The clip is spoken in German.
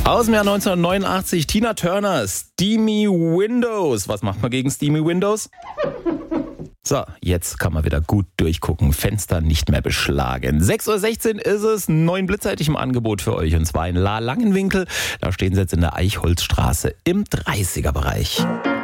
Aus dem Jahr 1989, Tina Turner, Steamy Windows. Was macht man gegen Steamy Windows? So, jetzt kann man wieder gut durchgucken, Fenster nicht mehr beschlagen. 6.16 Uhr ist es, neuen Blitzeitig im Angebot für euch, und zwar in La Langenwinkel. Da stehen sie jetzt in der Eichholzstraße im 30er-Bereich.